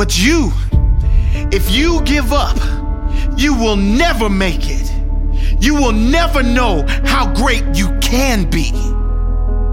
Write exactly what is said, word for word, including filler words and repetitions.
But you, if you give up, you will never make it. You will never know how great you can be.